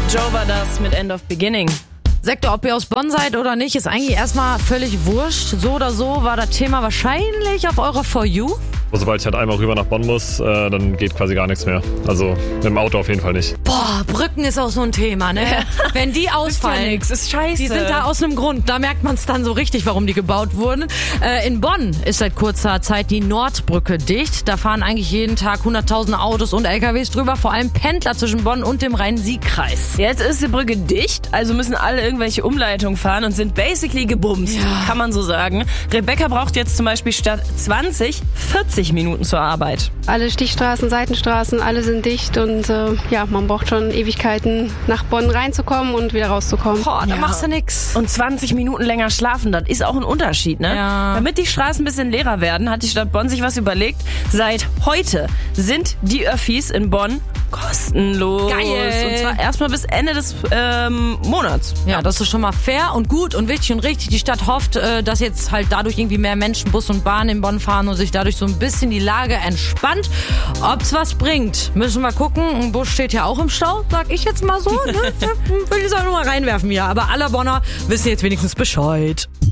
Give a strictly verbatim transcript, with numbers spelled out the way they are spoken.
Joe war das mit End of Beginning. Sektor, ob ihr aus Bonn seid oder nicht, ist eigentlich erstmal völlig wurscht. So oder so war das Thema wahrscheinlich auf eurer For You. Sobald ich halt einmal rüber nach Bonn muss, äh, dann geht quasi gar nichts mehr. Also mit dem Auto auf jeden Fall nicht. Boah, Brücken ist auch so ein Thema, ne? Wenn die ausfallen, ja nix, ist scheiße. Die sind da aus einem Grund. Da merkt man es dann so richtig, warum die gebaut wurden. Äh, in Bonn ist seit kurzer Zeit die Nordbrücke dicht. Da fahren eigentlich jeden Tag hunderttausende Autos und L K Ws drüber, vor allem Pendler zwischen Bonn und dem Rhein-Sieg-Kreis. Jetzt ist die Brücke dicht, also müssen alle irgendwelche Umleitungen fahren und sind basically gebumst, Ja. kann man so sagen. Rebecca braucht jetzt zum Beispiel statt zwanzig, vierzig Minuten zur Arbeit. Alle Stichstraßen, Seitenstraßen, alle sind dicht und äh, ja, man braucht schon Ewigkeiten, nach Bonn reinzukommen und wieder rauszukommen. Boah, da Ja. machst du nix. Und zwanzig Minuten länger schlafen, das ist auch ein Unterschied, ne? Ja. Damit die Straßen ein bisschen leerer werden, hat die Stadt Bonn sich was überlegt. Seit heute sind die Öffis in Bonn kostenlos. Geil. Und zwar erstmal bis Ende des ähm, Monats. Ja, das ist schon mal fair und gut und wichtig und richtig. Die Stadt hofft, äh, dass jetzt halt dadurch irgendwie mehr Menschen Bus und Bahn in Bonn fahren und sich dadurch so ein bisschen die Lage entspannt. Ob's was bringt, müssen wir gucken. Ein Bus steht ja auch im Stau, sag ich jetzt mal so. Ne? Will ich es auch nur mal reinwerfen hier. Aber alle Bonner wissen jetzt wenigstens Bescheid.